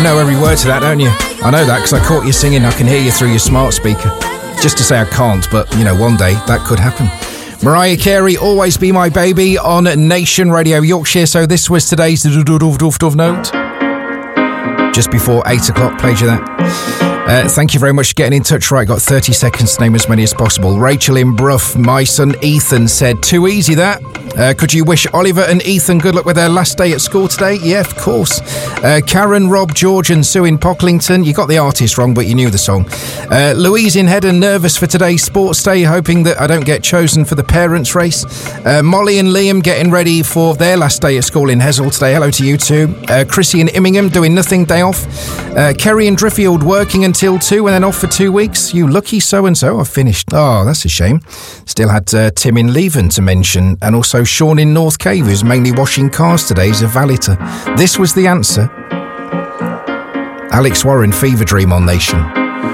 know every word to that, don't you? I know that because I caught you singing. I can hear you through your smart speaker. Just to say I can't, but, one day that could happen. Mariah Carey, Always Be My Baby on Nation Radio Yorkshire. So this was today's note. Just before 8 o'clock, played you that. Thank you very much for getting in touch. Right, got 30 seconds to name as many as possible. Rachel in Brough, my son Ethan said, too easy that. Could you wish Oliver and Ethan good luck with their last day at school today? Yeah, of course. Karen, Rob, George and Sue in Pocklington. You got the artist wrong, but you knew the song. Louise in Headon, nervous for today's sports day, hoping that I don't get chosen for the parents' race. Molly and Liam getting ready for their last day at school in Hessel today. Hello to you too. Chrissy in Immingham doing nothing, day off. Kerry in Driffield working until 2 and then off for 2 weeks. You lucky so-and-so. I've finished. Oh, that's a shame. Still had Tim in Leven to mention, and also Sean in North Cave, who's mainly washing cars today, is a valeter. This was the answer. Alex Warren, Fever Dream on Nation.